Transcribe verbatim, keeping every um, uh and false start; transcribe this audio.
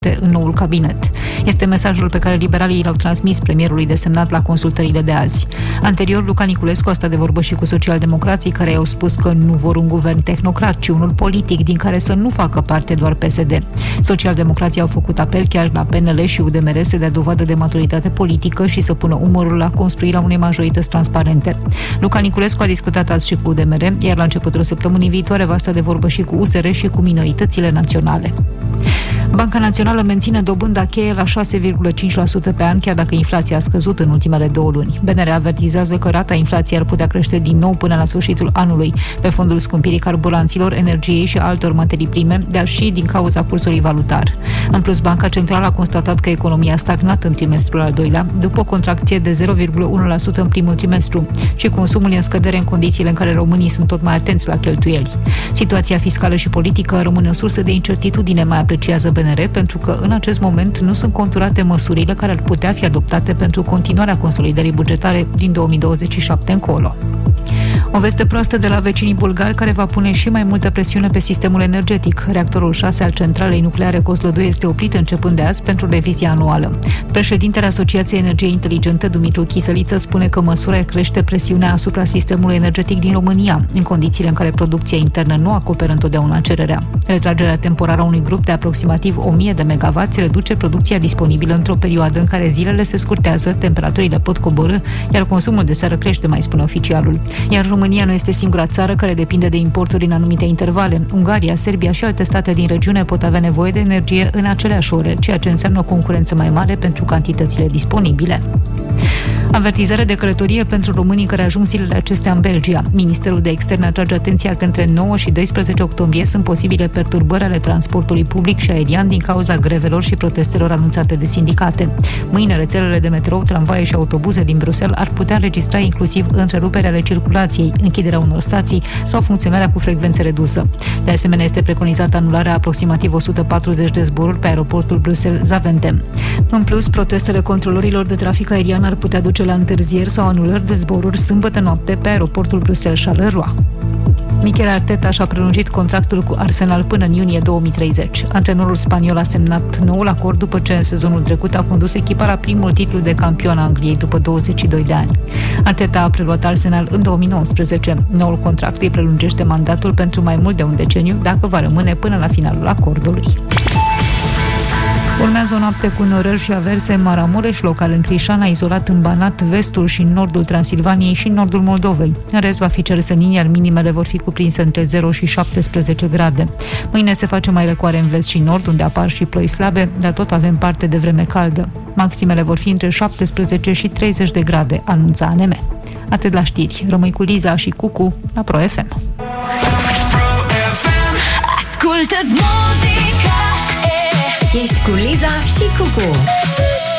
în noul cabinet. Este mesajul pe care liberalii l-au transmis premierului desemnat la consultările de azi. Anterior, Luca Niculescu a stat de vorbă și cu socialdemocrații care i-au spus că nu vor un guvern tehnocrat, ci unul politic din care să nu facă parte doar P S D. Socialdemocrații au făcut apel chiar la P N L și U D M R să dea dovadă de maturitate politică și să pună umărul la construirea unei majorități transparente. Luca Niculescu a discutat azi și cu U D M R, iar la începutul săptămânii viitoare va sta de vorbă și cu U S R și cu minoritățile naționale. Banca Națională menține dobânda cheie la șase virgulă cinci la sută pe an, chiar dacă inflația a scăzut în ultimele două luni. B N R avertizează că rata inflației ar putea crește din nou până la sfârșitul anului, pe fondul scumpirii carburanților, energiei și altor materii prime, dar și din cauza cursului valutar. În plus, Banca Centrală a constatat că economia a stagnat în trimestrul al doilea, după o contracție de zero virgulă unu la sută în primul trimestru, și consumul e în scădere în condițiile în care românii sunt tot mai atenți la cheltuieli. Situația fiscală și politică rămâne o sursă de incertitudine, mai apreciază B N R, pentru că în acest moment nu sunt conturate măsurile care ar putea fi adoptate pentru continuarea consolidării bugetare din două mii douăzeci și șapte încolo. O veste proastă de la vecinii bulgari, care va pune și mai multă presiune pe sistemul energetic. Reactorul șase al centralei nucleare Kozlodui este oprit începând de azi pentru revizia anuală. Președintele Asociației Energiei Inteligente, Dumitru Chisăliță, spune că măsura crește presiunea asupra sistemului energetic din România, în condițiile în care producția internă nu acoperă întotdeauna cererea. Retragerea temporară a unui grup de aproximativ o mie de megawatts reduce producția disponibilă într-o perioadă în care zilele se scurtează, temperaturile pot coborî, iar consumul de seară crește, mai spune oficialul. Iar România nu este singura țară care depinde de importuri în anumite intervale. Ungaria, Serbia și alte state din regiune pot avea nevoie de energie în aceleași ore, ceea ce înseamnă o concurență mai mare pentru cantitățile disponibile. Avertizare de călătorie pentru românii care ajung zilele acestea în Belgia. Ministerul de Externe atrage atenția că între nouă și doisprezece octombrie sunt posibile perturbări ale transportului public și aerian din cauza grevelor și protestelor anunțate de sindicate. Mâine, rețelele de metrou, tramvaie și autobuze din Bruxelles ar putea înregistra inclusiv întreruperi ale circulației, închiderea unor stații sau funcționarea cu frecvență redusă. De asemenea, este preconizată anularea aproximativ o sută patruzeci de zboruri pe aeroportul Bruxelles-Zaventem. În plus, protestele controlorilor de trafic aerian ar putea duce la întârzieri sau anulări de zboruri sâmbătă noapte pe aeroportul Bruxelles-Charleroi. Mikel Arteta și-a prelungit contractul cu Arsenal până în iunie două mii treizeci. Antrenorul spaniol a semnat noul acord după ce în sezonul trecut a condus echipa la primul titlu de campion a Angliei după douăzeci și doi de ani. Arteta a preluat Arsenal în două mii nouăsprezece. Noul contract îi prelungește mandatul pentru mai mult de un deceniu, dacă va rămâne până la finalul acordului. Urmează o noapte cu norări și averse în Maramureș, local în Crișana, izolat în Banat, vestul și nordul Transilvaniei și nordul Moldovei. În rest va fi cersenin, iar minimele vor fi cuprinse între zero și șaptesprezece grade. Mâine se face mai răcoare în vest și nord, unde apar și ploi slabe, dar tot avem parte de vreme caldă. Maximele vor fi între șaptesprezece și treizeci de grade, anunța A N M. Atât la știri. Rămâi cu Liza și Cucu la Pro F M. Ascultă-ți muzica, e. Ești cu Liza și Cucu.